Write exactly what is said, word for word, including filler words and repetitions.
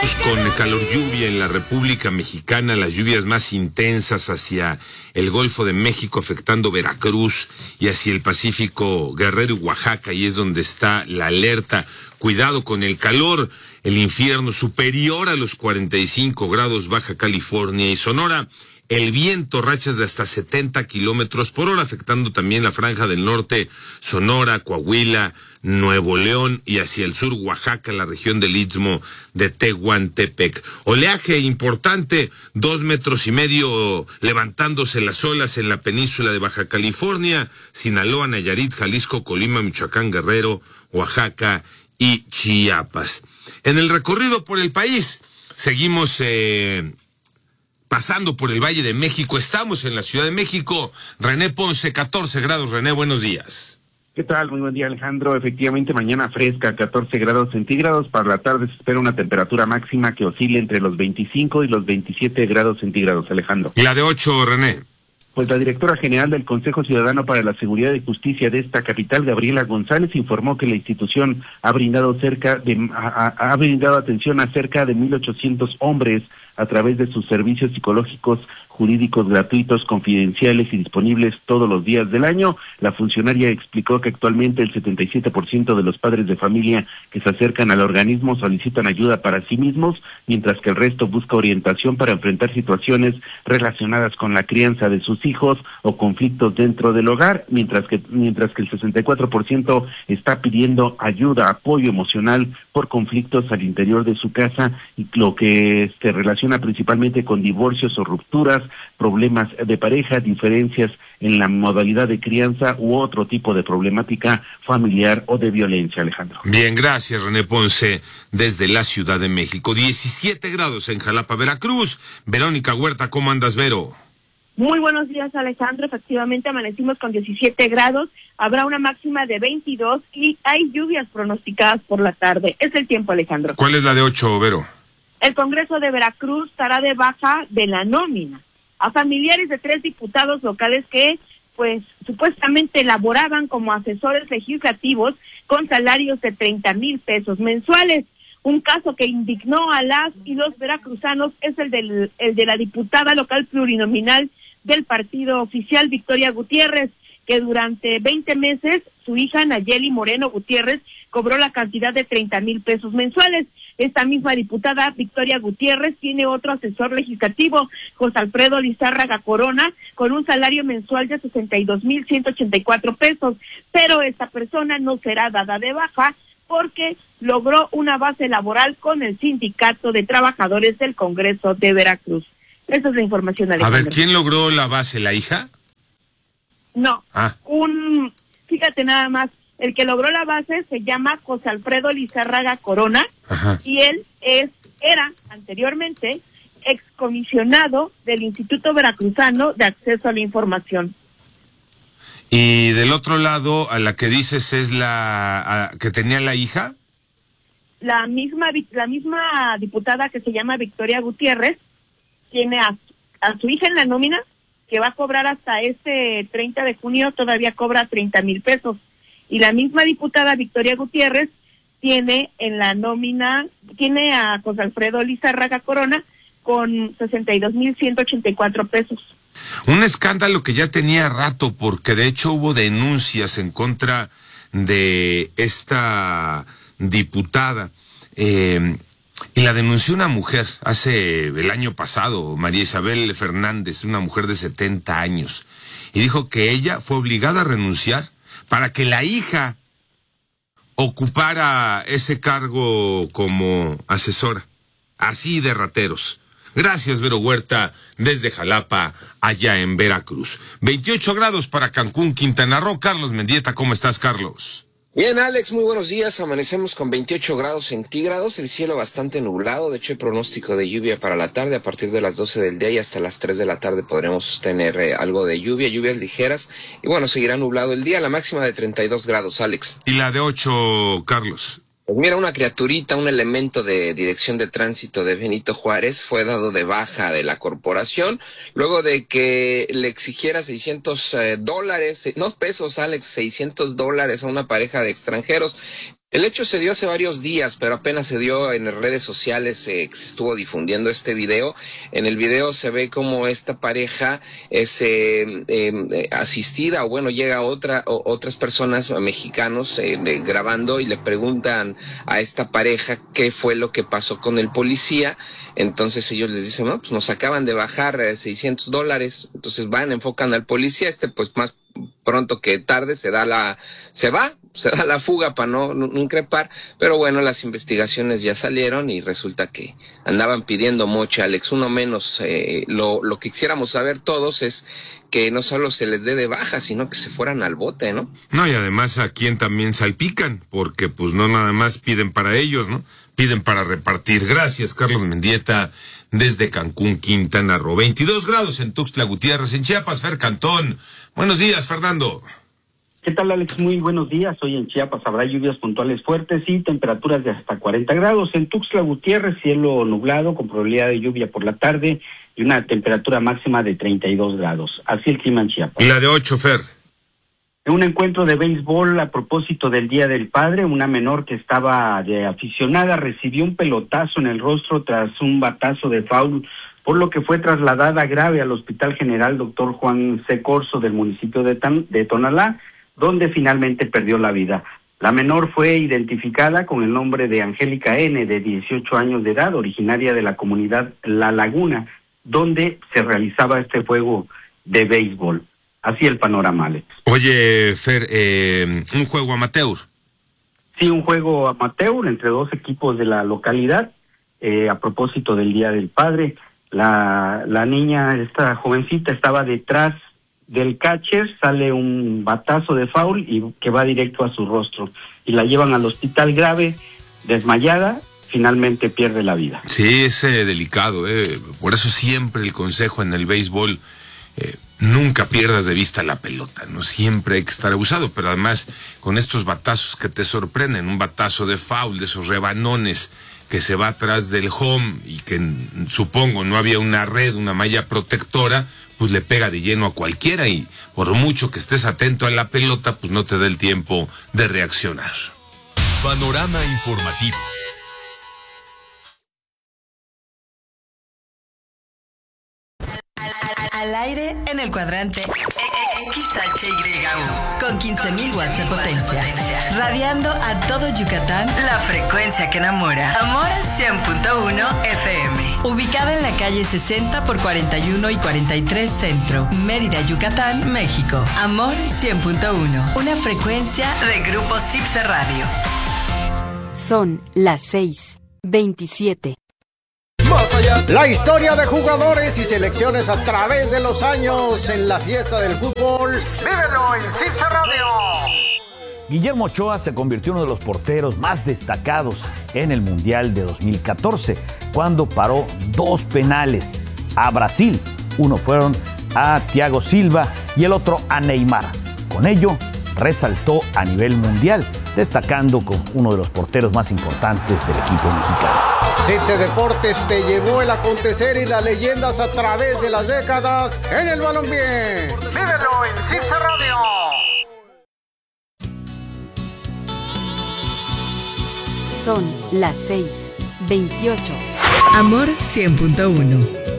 Con calor lluvia en la República Mexicana, las lluvias más intensas hacia el Golfo de México afectando Veracruz y hacia el Pacífico, Guerrero y Oaxaca, y es donde está la alerta. Cuidado con el calor, el infierno superior a los cuarenta y cinco grados, Baja California y Sonora. El viento, rachas de hasta setenta kilómetros por hora, afectando también la franja del norte, Sonora, Coahuila, Nuevo León y hacia el sur, Oaxaca, la región del Istmo de Tehuantepec. Oleaje importante, dos metros y medio levantándose las olas en la península de Baja California, Sinaloa, Nayarit, Jalisco, Colima, Michoacán, Guerrero, Oaxaca y Chiapas. En el recorrido por el país, seguimos eh, pasando por el Valle de México, estamos en la Ciudad de México. René Ponce, catorce grados. René, buenos días. ¿Qué tal? Muy buen día, Alejandro. Efectivamente, mañana fresca, catorce grados centígrados. Para la tarde se espera una temperatura máxima que oscile entre los veinticinco y los veintisiete grados centígrados, Alejandro. ¿Y la de ocho, René? Pues la directora general del Consejo Ciudadano para la Seguridad y Justicia de esta capital, Gabriela González, informó que la institución ha brindado cerca de ha, ha brindado atención a cerca de mil ochocientos hombres a través de sus servicios psicológicos jurídicos gratuitos, confidenciales y disponibles todos los días del año. La funcionaria explicó que actualmente el setenta y siete por ciento de los padres de familia que se acercan al organismo solicitan ayuda para sí mismos, mientras que el resto busca orientación para enfrentar situaciones relacionadas con la crianza de sus hijos o conflictos dentro del hogar, mientras que mientras que el sesenta y cuatro por ciento está pidiendo ayuda, apoyo emocional por conflictos al interior de su casa, y lo que se relaciona principalmente con divorcios o rupturas, problemas de pareja, diferencias en la modalidad de crianza u otro tipo de problemática familiar o de violencia, Alejandro. Bien, gracias, René Ponce, desde la Ciudad de México. diecisiete grados en Jalapa, Veracruz. Verónica Huerta, ¿cómo andas, Vero? Muy buenos días, Alejandro. Efectivamente, amanecimos con diecisiete grados. Habrá una máxima de veintidós y hay lluvias pronosticadas por la tarde. Es el tiempo, Alejandro. ¿Cuál es la de ocho, Vero? El Congreso de Veracruz estará de baja de la nómina a familiares de tres diputados locales que, pues, supuestamente laboraban como asesores legislativos con salarios de treinta mil pesos mensuales. Un caso que indignó a las y los veracruzanos es el, del, el de la diputada local plurinominal del partido oficial, Victoria Gutiérrez, que durante veinte meses su hija Nayeli Moreno Gutiérrez cobró la cantidad de treinta mil pesos mensuales. Esta misma diputada, Victoria Gutiérrez, tiene otro asesor legislativo, José Alfredo Lizárraga Corona, con un salario mensual de sesenta y dos mil ciento ochenta y cuatro pesos, pero esta persona no será dada de baja porque logró una base laboral con el Sindicato de Trabajadores del Congreso de Veracruz. Esa es la información, Alejandro. A ver, ¿quién logró la base? ¿La hija? No, ah. un, fíjate nada más, el que logró la base se llama José Alfredo Lizárraga Corona. Ajá. Y él es era anteriormente excomisionado del Instituto Veracruzano de Acceso a la Información. Y del otro lado, a la que dices es la a, que tenía la hija. La misma la misma diputada que se llama Victoria Gutiérrez tiene a, a su hija en la nómina, que va a cobrar hasta este treinta de junio, todavía cobra treinta mil pesos. Y la misma diputada Victoria Gutiérrez tiene en la nómina, tiene a José Alfredo Lizárraga Corona con sesenta y dos mil ciento ochenta y cuatro pesos. Un escándalo que ya tenía rato, porque de hecho hubo denuncias en contra de esta diputada. Eh, y la denunció una mujer hace el año pasado, María Isabel Fernández, una mujer de setenta años. Y dijo que ella fue obligada a renunciar para que la hija ocupara ese cargo como asesora. Así de rateros. Gracias, Vero Huerta, desde Jalapa, allá en Veracruz. veintiocho grados para Cancún, Quintana Roo. Carlos Mendieta, ¿cómo estás, Carlos? Bien, Alex, muy buenos días. Amanecemos con veintiocho grados centígrados, el cielo bastante nublado. De hecho, hay pronóstico de lluvia para la tarde. A partir de las doce del día y hasta las tres de la tarde podremos tener eh, algo de lluvia, lluvias ligeras. Y bueno, seguirá nublado el día, la máxima de treinta y dos grados, Alex. ¿Y la de ocho, Carlos? Pues mira, una criaturita, un elemento de Dirección de Tránsito de Benito Juárez fue dado de baja de la corporación luego de que le exigiera seiscientos eh, dólares, no pesos, Alex, seiscientos dólares a una pareja de extranjeros. El hecho se dio hace varios días, pero apenas se dio en las redes sociales, eh, que se estuvo difundiendo este video. En el video se ve como esta pareja es eh, eh, asistida, o bueno, llega otra o, otras personas mexicanos eh, de, grabando y le preguntan a esta pareja qué fue lo que pasó con el policía. Entonces ellos les dicen, no, pues nos acaban de bajar eh, seiscientos dólares. Entonces van, enfocan al policía, este pues más pronto que tarde se da la, se va, se da la fuga para no, no increpar, pero bueno, las investigaciones ya salieron y resulta que andaban pidiendo mocha, Alex, uno menos. Eh, lo, lo que quisiéramos saber todos es que no solo se les dé de baja, sino que se fueran al bote, ¿no? No, y además a quien también salpican, porque pues no nada más piden para ellos, ¿no? Piden para repartir. Gracias, Carlos Mendieta, desde Cancún, Quintana Roo. veintidós grados en Tuxtla Gutiérrez, en Chiapas, Fer Cantón. Buenos días, Fernando. ¿Qué tal, Alex? Muy buenos días. Hoy en Chiapas habrá lluvias puntuales fuertes y temperaturas de hasta cuarenta grados. En Tuxtla Gutiérrez, cielo nublado con probabilidad de lluvia por la tarde y una temperatura máxima de treinta y dos grados. Así el clima en Chiapas. Y la de ocho, Fer. En un encuentro de béisbol a propósito del Día del Padre, una menor que estaba de aficionada recibió un pelotazo en el rostro tras un batazo de foul, por lo que fue trasladada grave al Hospital General Doctor Juan C. Corso del municipio de, Tan, de Tonalá, donde finalmente perdió la vida. La menor fue identificada con el nombre de Angélica N., de dieciocho años de edad, originaria de la comunidad La Laguna, donde se realizaba este juego de béisbol. Así el panorama, Alex. Oye, Fer, eh, un juego amateur. Sí, un juego amateur entre dos equipos de la localidad, eh, a propósito del Día del Padre. La, la niña, esta jovencita, estaba detrás del catcher, sale un batazo de foul y que va directo a su rostro. Y la llevan al hospital grave, desmayada, finalmente pierde la vida. Sí, es eh, delicado, eh. Por eso siempre el consejo en el béisbol, eh, nunca pierdas de vista la pelota, no siempre hay que estar abusado, pero además con estos batazos que te sorprenden, un batazo de foul, de esos rebanones que se va atrás del home y que supongo no había una red, una malla protectora, pues le pega de lleno a cualquiera y por mucho que estés atento a la pelota, pues no te da el tiempo de reaccionar. Panorama informativo. Al aire en el cuadrante X H Y U con quince mil watts de potencia, radiando a todo Yucatán, la frecuencia que enamora. Amor cien punto uno F M, ubicada en la calle sesenta por cuarenta y uno y cuarenta y tres Centro, Mérida, Yucatán, México. Amor cien punto uno, una frecuencia de Grupo Cipse Radio. Son las seis veintisiete. La historia de jugadores y selecciones a través de los años en la fiesta del fútbol. ¡Vívelo en Cipse Radio! Guillermo Ochoa se convirtió en uno de los porteros más destacados en el Mundial de dos mil catorce, cuando paró dos penales a Brasil. Uno fueron a Thiago Silva y el otro a Neymar. Con ello, resaltó a nivel mundial, destacando como uno de los porteros más importantes del equipo mexicano. Cipse Deportes te llevó el acontecer y las leyendas a través de las décadas en el balompié. ¡Vívelo en Cipse Radio! Son las seis veintiocho. Amor cien punto uno.